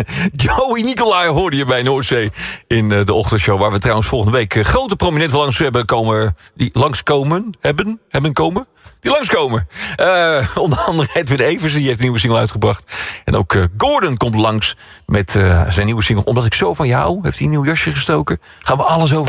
Joey Nicolai hoorde je bij Noordzee in de ochtendshow. Waar we trouwens volgende week grote prominenten langs hebben komen. Die langskomen. Die langskomen. Onder andere Edwin Evers, die heeft een nieuwe single uitgebracht. En ook Gordon komt langs met zijn nieuwe single. Omdat ik zo van jou, heeft hij een nieuw jasje gestoken. Gaan we alles over